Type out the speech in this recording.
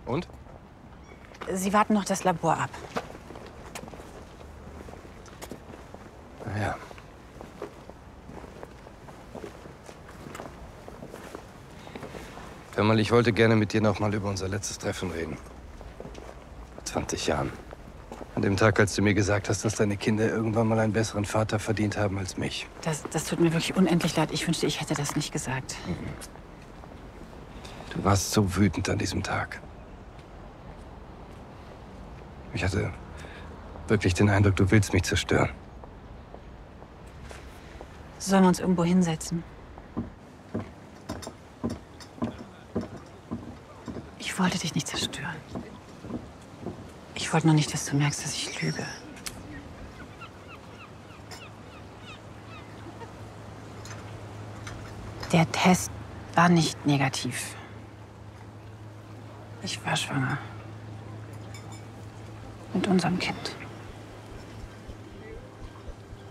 Und? Sie warten noch das Labor ab. Naja. Hör mal, ich wollte gerne mit dir noch mal über unser letztes Treffen reden. Vor 20 Jahren. An dem Tag, als du mir gesagt hast, dass deine Kinder irgendwann mal einen besseren Vater verdient haben als mich. Das tut mir wirklich unendlich leid. Ich wünschte, ich hätte das nicht gesagt. Du warst so wütend an diesem Tag. Ich hatte wirklich den Eindruck, du willst mich zerstören. Sollen wir uns irgendwo hinsetzen? Ich wollte dich nicht zerstören. Ich wollte nur nicht, dass du merkst, dass ich lüge. Der Test war nicht negativ. Ich war schwanger. Mit unserem Kind.